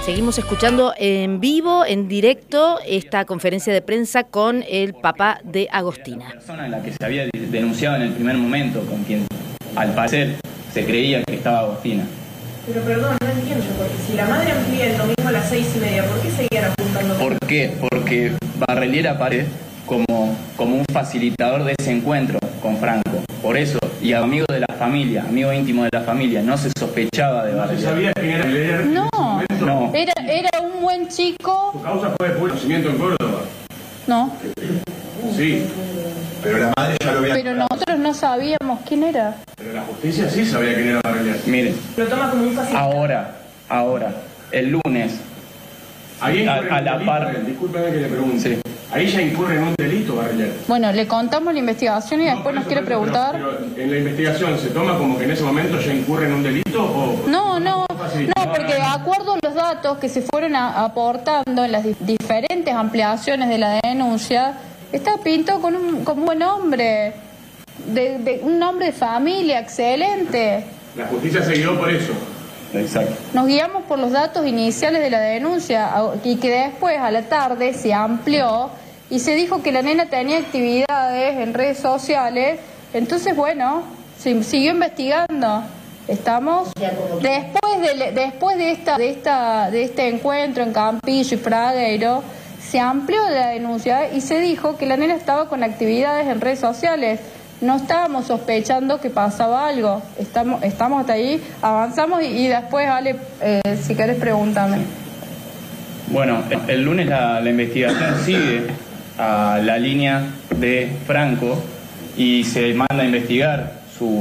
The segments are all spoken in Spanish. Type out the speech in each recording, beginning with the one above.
Seguimos escuchando en vivo, en directo, esta conferencia de prensa con el papá de Agostina. La persona en la que se había denunciado en el primer momento, con quien al parecer se creía que estaba Agostina. Pero perdón, no entiendo, porque si la madre amplía el domingo a las 6:30, ¿por qué seguían apuntando? ¿Por qué? Porque Barrelier aparece como un facilitador de ese encuentro con Franco. Por eso, y amigo de la familia, amigo íntimo de la familia, no se sospechaba de Barrelier. ¿No sabía quién era Barrelier? No. Era un buen chico. ¿Tu causa fue de puro nacimiento en Córdoba? No. Sí. Pero la madre ya lo había... Pero nosotros no sabíamos quién era. Pero la justicia sí sabía quién era Barrelier. Miren, Lo toma como un facilitador. ahora, el lunes, Ahí a incurre la un par... delito, discúlpeme que le pregunte. Sí. Ahí ya incurre en un delito Barrelier. Bueno, le contamos la investigación y después nos quiere preguntar. Pero en la investigación, ¿se toma como que en ese momento ya incurre en un delito o...? No, porque de acuerdo a los datos que se fueron aportando en las diferentes ampliaciones de la denuncia, está Pinto con un buen hombre, un hombre de familia, excelente. La justicia se guió por eso. Exacto. Nos guiamos por los datos iniciales de la denuncia y que después a la tarde se amplió y se dijo que la nena tenía actividades en redes sociales. Entonces, bueno, se siguió investigando. Estamos después de este encuentro en Campillo y Fragueiro, se amplió la denuncia y se dijo que la nena estaba con actividades en redes sociales. No estábamos sospechando que pasaba algo. Estamos hasta ahí, avanzamos y después, Ale, si querés pregúntame. Bueno, el lunes la investigación sigue a la línea de Franco y se manda a investigar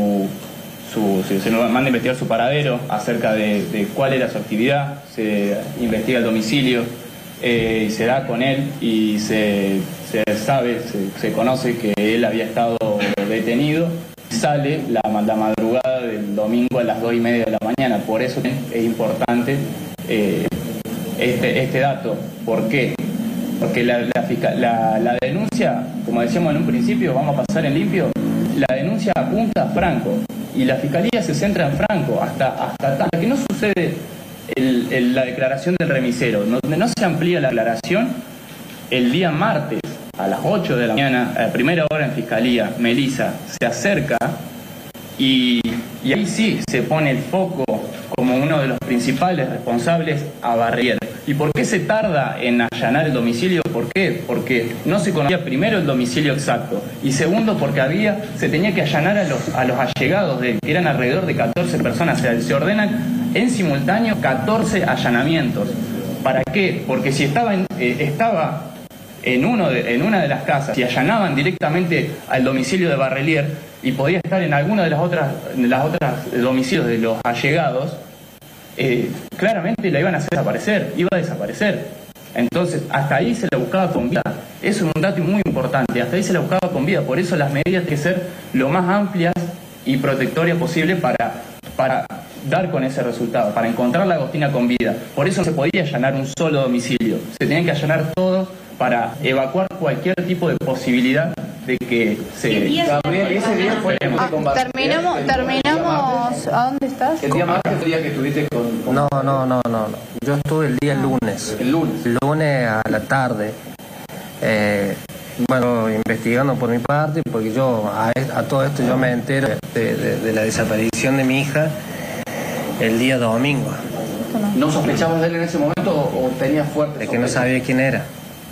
se manda a investigar su paradero acerca de cuál era su actividad, se investiga el domicilio, y se da con él y se conoce que él había estado detenido. Sale la madrugada del domingo a las 2:30 de la mañana. Por eso es importante este dato. ¿Por qué? Porque la denuncia, como decíamos en un principio, vamos a pasar en limpio, la denuncia apunta a Franco y la fiscalía se centra en Franco hasta que no sucede la declaración del remisero, donde no se amplía la declaración. El día martes a las 8 de la mañana, a primera hora en fiscalía, Melissa se acerca y ahí sí se pone el foco como uno de los principales responsables a Barrelier. ¿Y por qué se tarda en allanar el domicilio? ¿Por qué? Porque no se conocía primero el domicilio exacto y segundo porque se tenía que allanar a los allegados de él, que eran alrededor de 14 personas. O sea, se ordenan en simultáneo 14 allanamientos. ¿Para qué? Porque si estaba en una de las casas, si allanaban directamente al domicilio de Barrelier y podía estar en alguna de las otras domicilios de los allegados, claramente la iban a hacer desaparecer, iba a desaparecer. Entonces, hasta ahí se la buscaba con vida. Eso es un dato muy importante, hasta ahí se la buscaba con vida. Por eso las medidas tienen que ser lo más amplias y protectorias posible para dar con ese resultado, para encontrar la Agostina con vida. Por eso no se podía allanar un solo domicilio, se tenían que allanar todos para evacuar cualquier tipo de posibilidad de que se... Gabriel, ese día fue Terminamos. ¿A dónde estás? el día martes, el día que estuviste con... No. Yo estuve el día lunes. El lunes. El lunes a la tarde. Bueno, investigando por mi parte, porque yo a todo esto yo me entero de la desaparición de mi hija el día domingo. ¿No sospechabas de él en ese momento o tenías fuerte? Es que no sabía quién era.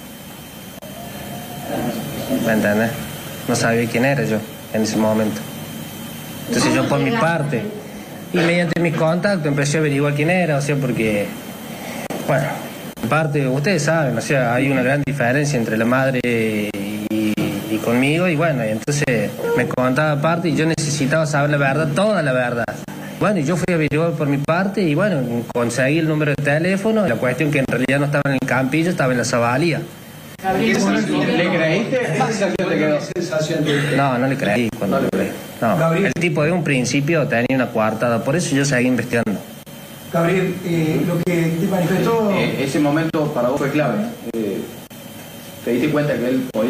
¿Me entendés? No sabía quién era yo en ese momento. Entonces yo por mi parte, y mediante mis contactos empecé a averiguar quién era, o sea, porque, bueno, en parte, ustedes saben, o sea, hay una gran diferencia entre la madre y conmigo, y bueno, y entonces me contaba aparte y yo necesitaba saber la verdad, toda la verdad. Bueno, y yo fui a averiguar por mi parte y bueno, conseguí el número de teléfono, la cuestión que en realidad no estaba en el Campillo, estaba en la Zavalía. ¿Le creíste? ¿Qué sensación te quedó? No le creí cuando lo creí. No, el tipo de un principio tenía una coartada, por eso yo seguí investigando. Gabriel, lo que te manifestó... Ese momento para vos fue clave. ¿Te diste cuenta que él podía